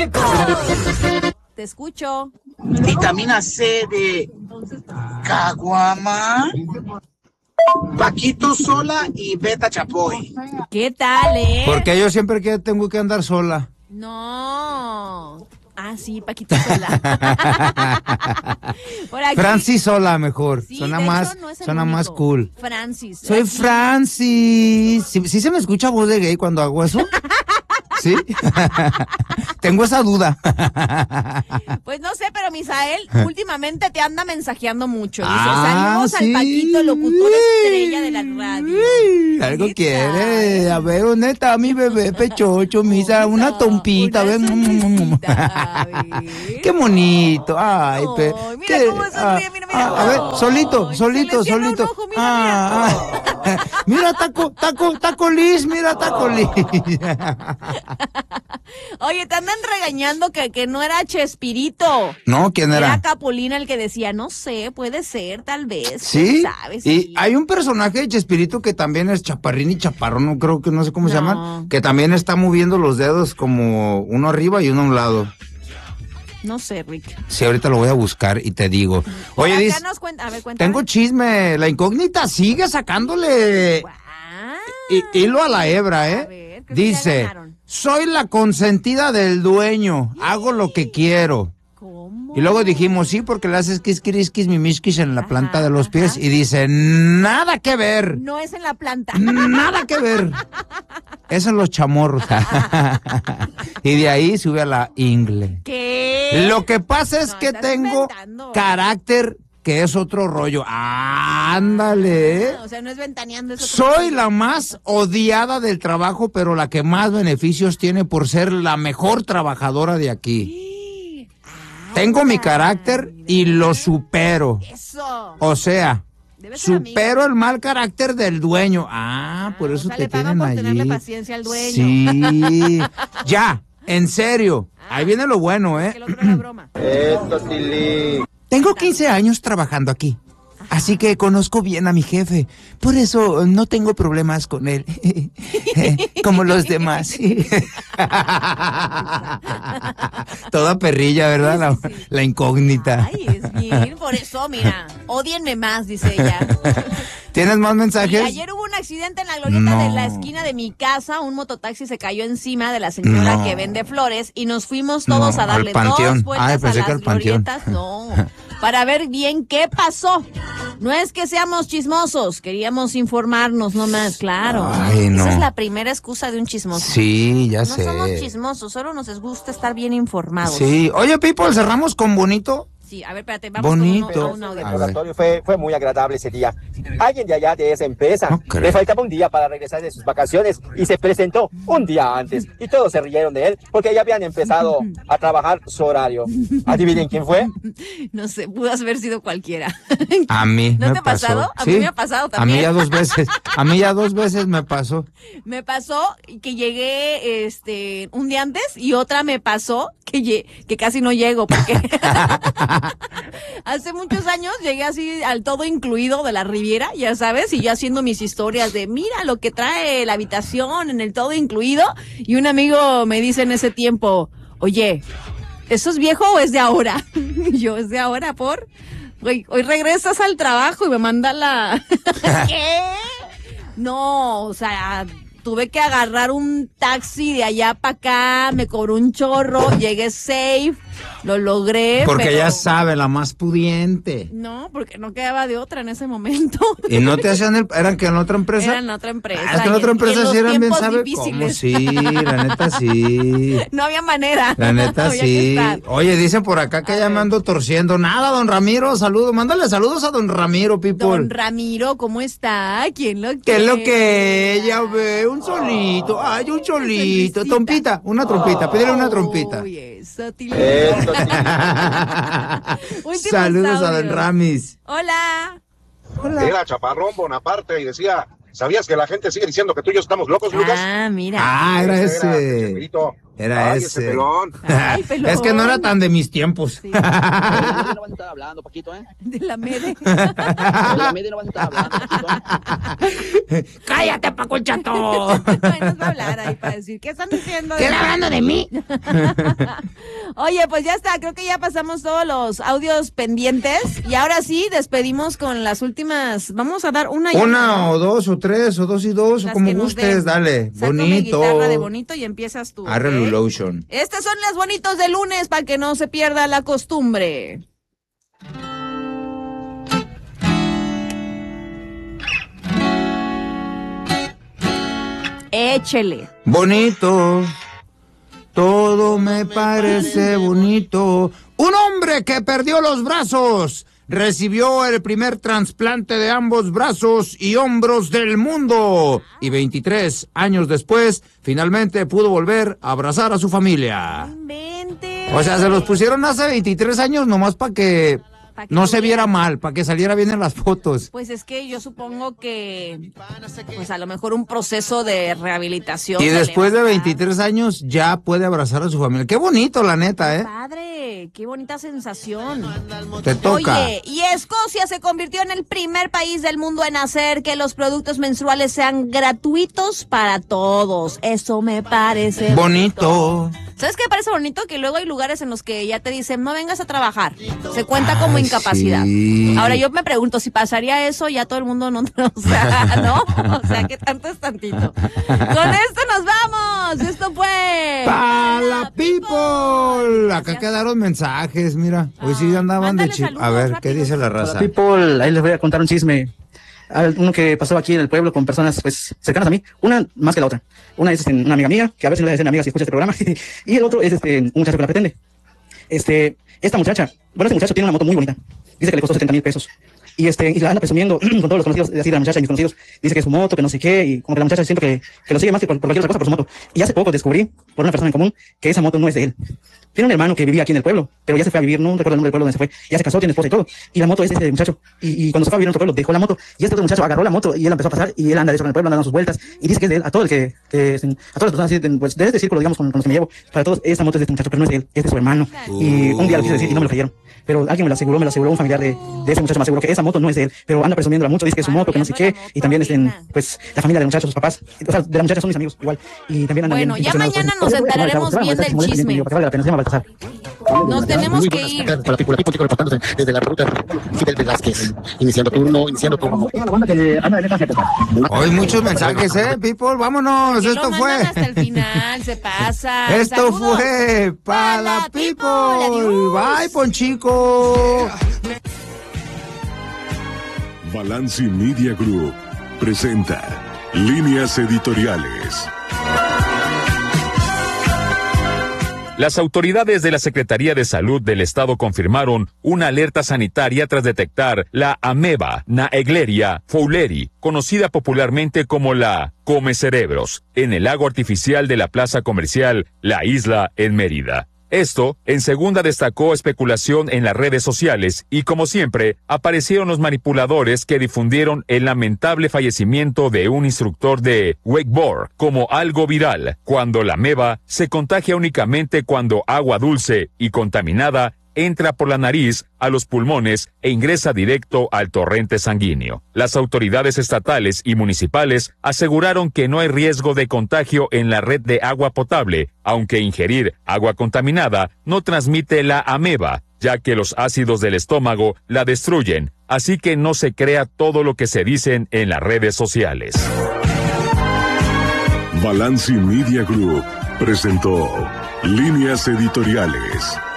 Te escucho. Vitamina C de caguama, Paquito Sola y Beta Chapoy. ¿Qué tal, Porque yo siempre que tengo que andar sola. No. Ah, sí, Paquito Sola. Por aquí. Francis Sola mejor. Sí, suena de más, hecho, no es el suena único. más cool. Francis. Soy Aquí. Francis. ¿Sí se me escucha voz de gay cuando hago eso? ¿Sí? Tengo esa duda. Pues no sé, pero Misael últimamente te anda mensajeando mucho. Dice, Ah, saludos sí. al Paquito, locutor estrella de la radio. Algo ¿Qué quiere. tal? A ver, ¿dónde está mi bebé pechocho, misa? Una tompita, una ven. sonrisita, a ver. Qué bonito. Ay, Ay, mira cómo sonríe, mira. A ver, solito. Ay, se le cierra un ojo, mira. Mira, taco Liz, mira, taco Liz. Oye, te andan regañando que no era Chespirito. No, ¿quién era? Era Capulina el que decía, no sé, puede ser, tal vez. ¿Sí? ¿Quién sabe? Y Sí. hay un personaje de Chespirito que también es chaparrín y chaparrón, no sé cómo se llaman, que también está moviendo los dedos como uno arriba y uno a un lado. No sé, Rick. Sí, ahorita lo voy a buscar y te digo. Por Oye, acá dice, nos cuenta, a ver, cuéntame. tengo chisme, la incógnita sigue sacándole Ah, hilo a la hebra, a ¿eh? ver, creo que ya Dice, ganaron. soy la consentida del dueño, hago lo que quiero. ¿Cómo? Y luego dijimos, sí, porque le haces quisquirisquis, mimiskis en la planta Ajá, de los pies. ajá. Y dice, nada que ver. No es en la planta. Nada que ver. Eso en los chamorros. Y de ahí sube a la ingle. ¿Qué? Lo que pasa es No, que estás tengo inventando. carácter que es otro rollo. Ándale. O sea, no es ventaneando eso. Soy la más odiada del trabajo, pero la que más beneficios tiene por ser la mejor trabajadora de aquí. Tengo mi carácter y lo supero. Eso. O sea, Debe ser amigo. supero el mal carácter del dueño. Por o eso sea, te le pagan tienen por allí. tenerle paciencia al dueño. Sí. Ya, en serio. Ahí viene lo bueno, Que el otro era broma. Tengo 15 años trabajando aquí. Así que conozco bien a mi jefe. Por eso no tengo problemas con él. Como los demás. Toda perrilla, ¿verdad? La incógnita. Ay, es bien. Por eso, mira, ódienme más, dice ella. ¿Tienes más Y mensajes? ayer hubo un accidente en la glorieta No. de la esquina de mi casa. Un mototaxi se cayó encima de la señora No. que vende flores y nos fuimos todos No, a darle al panteón. dos vueltas Pensé a que las al panteón. glorietas. No, para ver bien qué pasó. No es que seamos chismosos, queríamos informarnos nomás, claro. Ay, no. Esa es la primera excusa de un chismoso. Sí, ya No sé. somos chismosos, solo nos gusta estar bien informados. Sí. Oye, People, cerramos con bonito. Sí, a ver, espérate, vamos Bonito. con un audio. A ver. Antonio fue muy agradable ese día. Alguien de allá de esa empresa No creo. le faltaba un día para regresar de sus vacaciones y se presentó un día antes y todos se rieron de él porque ya habían empezado a trabajar su horario. ¿Adivinen quién fue? No sé, pudo haber sido cualquiera. A mí ¿No me te ha pasó. pasado? A mí me ha pasado A también. mí ya 2 veces. A mí ya 2 veces me pasó. Me pasó que llegué un día antes y otra me pasó que casi no llego porque hace muchos años llegué así al todo incluido de la Riviera, ya sabes, y yo haciendo mis historias de mira lo que trae la habitación en el todo incluido y un amigo me dice en ese tiempo, oye, ¿eso es viejo o es de ahora? Y yo, es de ahora, hoy regresas al trabajo y me manda la... ¿Qué? No, o sea, tuve que agarrar un taxi de allá para acá, me cobró un chorro, llegué safe, lo logré. Porque pero... ya sabe, la más pudiente. No, porque no quedaba de otra en ese momento. ¿Y no te hacían eran que en otra empresa? Era en otra empresa. Es que en otra empresa sí eran bien, ¿sabe cómo? Difíciles. Sí, la neta sí. No había manera. La neta Había que sí. estar. Oye, dicen por acá que ya me ando torciendo. Nada, don Ramiro, saludos. Mándale saludos a don Ramiro, people. Don Ramiro, ¿cómo está? ¿Quién lo quiere? ¿Qué es lo que ella ve? Un solito. Ay, un solito. sonrisita. Trompita, una trompita. Pídele una trompita. Uy, eso, Tilín. Últimos Saludos a don audios. Ramis. Hola. Era Chaparrón Bonaparte y decía, ¿sabías que la gente sigue diciendo que tú y yo estamos locos, Lucas? Ah, mira. Ah, era Ese ese. Chespirito. Era Ay, ese. pelón. Ay, pelón. Es que no era tan de mis tiempos. Sí. No vas a estar hablando, Paquito, ¿eh? De la Mede. De la media no vas a estar hablando, Paquito. ¡Cállate, Paco el Chato! Nos va a hablar ahí para decir, ¿qué están diciendo? ¿Qué hablando de mí? Oye, pues ya está, creo que ya pasamos todos los audios pendientes y ahora sí despedimos con las últimas. Vamos a dar una Una o dos o tres o dos y dos, Las o como que nos gustes, den. dale. Saca una Bonito. guitarra de bonito y empiezas tú. Arre ¿ok? Lotion. Estas son las bonitos de lunes para que no se pierda la costumbre. Échele. Bonito. Todo me parece bonito. Un hombre que perdió los brazos recibió el primer trasplante de ambos brazos y hombros del mundo. Y 23 años después, finalmente pudo volver a abrazar a su familia. Mente. O sea, se los pusieron hace 23 años nomás para que Pa' que no lo se viera vieran. mal, para que saliera bien en las fotos. Pues es que yo supongo que, pues a lo mejor un proceso de rehabilitación. Y después de levantar. 23 años ya puede abrazar a su familia. Qué bonito, la neta, ¿eh? Padre, qué bonita sensación. Te toca. Oye, y Escocia se convirtió en el primer país del mundo en hacer que los productos menstruales sean gratuitos para todos. Eso me parece Bonito. ¿Sabes qué me parece bonito? Que luego hay lugares en los que ya te dicen, no vengas a trabajar. Se cuenta como Ay, incapacidad. sí. Ahora yo me pregunto, si pasaría eso, ya todo el mundo no, o sea, ¿no? O sea, que tanto es tantito. Con esto nos vamos. Esto fue... ¡Pa la people! Acá quedaron mensajes, mira. Hoy sí andaban de Mándale chip. saludos A ver, ¿qué rápido. dice la Hola, raza? people, ahí les voy a contar un chisme. Uno que pasó aquí en el pueblo con personas pues cercanas a mí, una más que la otra. Una es una amiga mía, que a ver si le voy a decir amiga si escucha este programa, y el otro es un muchacho que la pretende. Esta muchacha, bueno, este muchacho tiene una moto muy bonita, dice que le costó 70,000 pesos. Y la anda presumiendo con todos los conocidos así de la muchacha y mis conocidos. Dice que es su moto, que no sé qué, y como que la muchacha siento que lo sigue más que por cualquier otra cosa por su moto. Y hace poco descubrí, por una persona en común, que esa moto no es de él. Tiene un hermano que vivía aquí en el pueblo, pero ya se fue a vivir, no recuerdo el nombre del pueblo donde se fue. Ya se casó, tiene esposa y todo. Y la moto es de ese muchacho. Y cuando se fue a vivir en otro pueblo, dejó la moto. Y este otro muchacho agarró la moto y él empezó a pasar. Y él anda de eso en el pueblo, anda dando sus vueltas. Y dice que es de él. A todo el que a todas las personas así, pues, de este círculo, digamos, con los que me llevo. Para todos, esta moto es de este muchacho, pero no es de él, es de su hermano. Y un día lo quise decir y no me lo creyeron. Pero alguien me lo aseguró un familiar de ese muchacho me aseguró que esa moto no es de él, pero anda presumiéndola mucho, dice que es su moto, que no sé qué, y también pues la familia del muchacho, sus papás, o sea, de la muchacha son mis amigos igual, y también andan Bueno, bien ya impresionados mañana por nos eso. enteraremos bien del chisme. Para que valga la pena, se llama Baltasar. Nos tenemos que ir. Para la people reportándose desde la ruta Fidel Velázquez. Iniciando turno. Hoy muchos mensajes, people. Vámonos. Que lo Esto mandan hasta el fue. final, se pasa. Esto Saludos. fue para la people. Bye, Ponchico. Balanci Media Group presenta Líneas Editoriales. Las autoridades de la Secretaría de Salud del Estado confirmaron una alerta sanitaria tras detectar la ameba Naegleria fowleri, conocida popularmente como la come cerebros, en el lago artificial de la plaza comercial La Isla en Mérida. Esto, en segunda, destacó especulación en las redes sociales y, como siempre, aparecieron los manipuladores que difundieron el lamentable fallecimiento de un instructor de wakeboard como algo viral, cuando la ameba se contagia únicamente cuando agua dulce y contaminada entra por la nariz a los pulmones e ingresa directo al torrente sanguíneo. Las autoridades estatales y municipales aseguraron que no hay riesgo de contagio en la red de agua potable, aunque ingerir agua contaminada no transmite la ameba, ya que los ácidos del estómago la destruyen, así que no se crea todo lo que se dicen en las redes sociales. Balanci Media Group presentó Líneas Editoriales.